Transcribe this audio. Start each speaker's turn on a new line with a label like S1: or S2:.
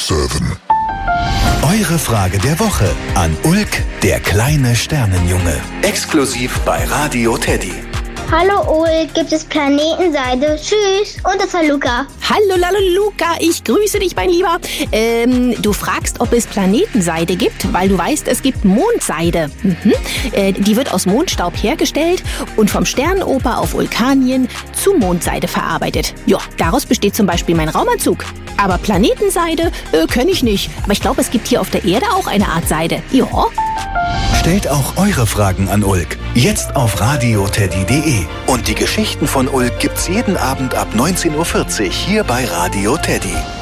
S1: 7.
S2: Eure Frage der Woche an Ulk, der kleine Sternenjunge. Exklusiv bei Radio Teddy.
S3: Hallo Ulk, gibt es Planetenseide? Tschüss. Und das war Luca.
S4: Hallo Luca, ich grüße dich, mein Lieber. Du fragst, ob es Planetenseide gibt, weil du weißt, es gibt Mondseide. Die wird aus Mondstaub hergestellt und vom Sternenoper auf Vulkanien zu Mondseide verarbeitet. Ja, daraus besteht zum Beispiel mein Raumanzug. Aber Planetenseide kenne ich nicht. Aber ich glaube, es gibt hier auf der Erde auch eine Art Seide. Ja.
S2: Stellt auch eure Fragen an Ulk. Jetzt auf radioteddy.de. Und die Geschichten von Ulk gibt's jeden Abend ab 19:40 Uhr hier bei Radio Teddy.